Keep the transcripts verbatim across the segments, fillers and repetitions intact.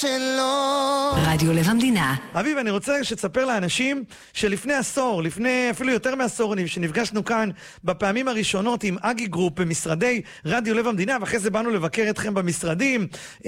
רדיו לב המדינה. אביב, אני רוצה שתספר לאנשים שלפני עשור, לפני אפילו יותר מעשור, שנפגשנו כאן בפעמים הראשונות עם אגי גרופ במשרדי רדיו לב המדינה, ואחרי זה באנו לבקר אתכם במשרדים.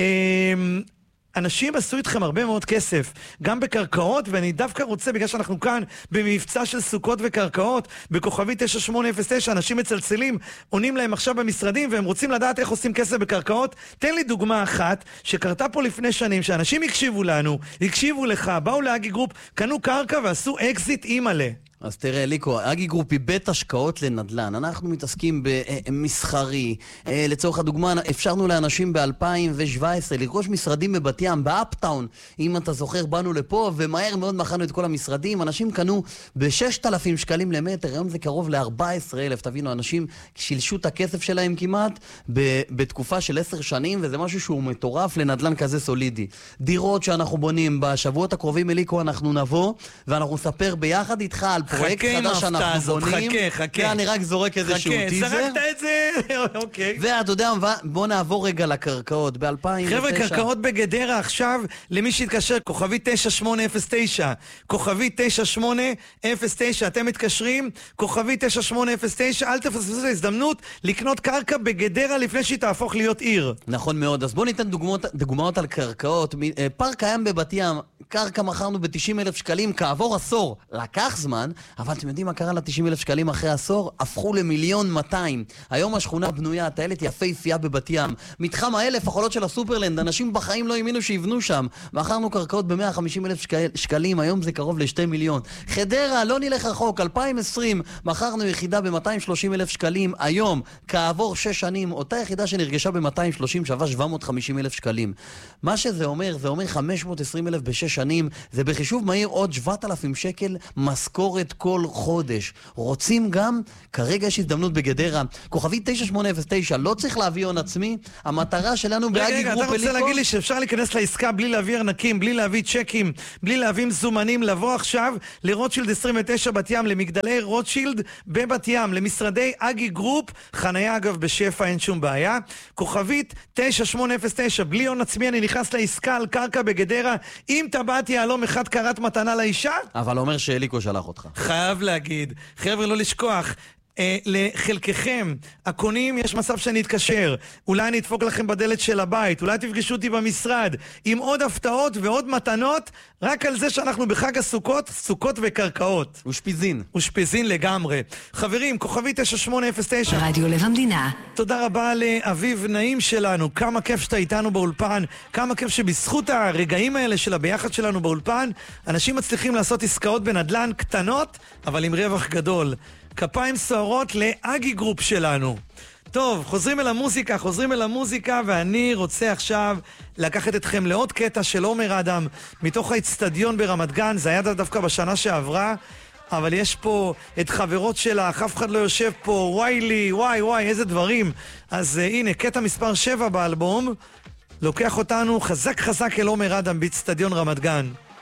אנשים עשו איתכם הרבה מאוד כסף, גם בקרקעות, ואני דווקא רוצה, בגלל שאנחנו כאן במבצע של סוכות וקרקעות, בכוכבי תשע שמונה אפס תשע, אנשים מצלצלים, עונים להם עכשיו במשרדים, והם רוצים לדעת איך עושים כסף בקרקעות. תן לי דוגמה אחת שקרתה פה לפני שנים, שאנשים הקשיבו לנו, הקשיבו לך, באו לאגי גרופ, קנו קרקע ועשו אקזיט אימאלה. אז תראה, ליקו, אגי גרופ היא בית השקעות לנדלן. אנחנו מתעסקים במסחרי. לצורך הדוגמה, אפשרנו לאנשים ב-אלפיים שבע עשרה לרכוש משרדים בבת ים, באפטאון. אם אתה זוכר, באנו לפה, ומהר מאוד מכרנו את כל המשרדים. אנשים קנו ב-ששת אלפים שקלים למטר, היום זה קרוב ל-ארבעה עשר אלף. תבינו, אנשים שילשו את הכסף שלהם כמעט בתקופה של עשר שנים, וזה משהו שהוא מטורף לנדלן כזה סולידי. דירות שאנחנו בונים בשבועות הקרובים, ליקו, אנחנו נבוא, ואנחנו נספר ביחד איתך על פרויקט חדש שאנחנו בונים. חכה, חכה. אני רק זורק איזשהו טיזר. זרקת את זה, אוקיי. ואתה יודע, בוא נעבור רגע לקרקעות. ב-אלפיים ותשע... חבר'ה, קרקעות בגדרה עכשיו, למי שהתקשר, כוכבי תשע שמונה אפס תשע. כוכבי תשע שמונה אפס תשע. אתם מתקשרים, כוכבי תשע שמונה אפס תשע. אל תפספסו את ההזדמנות לקנות קרקע בגדרה לפני שהיא תהפוך להיות עיר. נכון מאוד. אז בוא ניתן דוגמאות, דוגמאות על קרקעות. פארק קיים בבת ים. קרקע מכרנו ב-תשעים אלף שקלים כעבור עשור. לקח זמן, אבל אתם יודעים מה קרה ל-תשעים אלף שקלים אחרי עשור? הפכו למיליון מאתיים. היום השכונה בנויה, טיילת יפהפייה בבת ים. מתחם האלף החולות של הסופרלנד, אנשים בחיים לא האמינו שיבנו שם. מכרנו קרקעות ב-מאה וחמישים אלף שקל, שקלים, היום זה קרוב ל-שני מיליון. חדרה, לא נלך רחוק, אלפיים ועשרים, מכרנו יחידה ב-מאתיים ושלושים אלף שקלים. היום, כעבור שש שנים, אותה יחידה שנרגשה ב-מאתיים ושלושים שווה שבע מאות וחמישים אלף שקלים. מה שזה אומר, זה אומר חמש מאות ועשרים אלף בשש שנים, זה בחישוב מהיר עוד שבעת אלפים שקל משכורת כל חודש. רוצים גם, כרגע יש הזדמנות בגדרה, כוכבי תשע שמונה אפס תשע, לא צריך להביא הון עצמי, המטרה שלנו באגי גרופ... רגע, אתה רוצה להגיד לי שאפשר להיכנס לעסקה בלי להביא ארנקים, בלי להביא צ'קים, בלי להביא מזומנים, לבוא עכשיו לרוטשילד עשרים ותשע בת ים, למגדלי רוטשילד בבת ים, למשרדי אגי גרופ, חניה אגב בשפע, אין שום בעיה, כוכבית תשע שמונה אפס תשע, בלי הון עצמי, אני נכנס לעסקה על קרקע בגדרה, אם טבעת יעלום אחד קרת מתנה לאישה? אבל אומר שאליקו שלח אותך. חייב להגיד, חבר'ה, לא לשכוח, אה, לחלקכם, הקונים, יש מצב שאני אתקשר, אולי אני אדפוק לכם בדלת של הבית, אולי תפגשו אותי במשרד, עם עוד הפתעות ועוד מתנות, רק על זה שאנחנו בחג הסוכות, סוכות וקרקעות. ושפיזין. ושפיזין לגמרי. חברים, כוכבי תשע שמונה אפס תשע. רדיו לב המדינה. תודה רבה לאביב נעים שלנו, כמה כיף שאתה איתנו באולפן, כמה כיף שבזכות הרגעים האלה של הביחד שלנו באולפן, אנשים מצליחים לעשות עסקאות בנדלן קטנות, אבל עם רווח גדול. כפיים סוערות לאגי גרופ שלנו. טוב, חוזרים אל המוזיקה, חוזרים אל המוזיקה, ואני רוצה עכשיו לקחת אתכם לעוד קטע של עומר אדם, מתוך האצטדיון ברמת גן, זה היה דווקא בשנה שעברה, אבל יש פה את חברות שלך, אף אחד לא יושב פה, וואי לי, וואי וואי, איזה דברים. אז uh, הנה, קטע מספר שבע באלבום, לוקח אותנו חזק חזק אל עומר אדם באצטדיון רמת גן.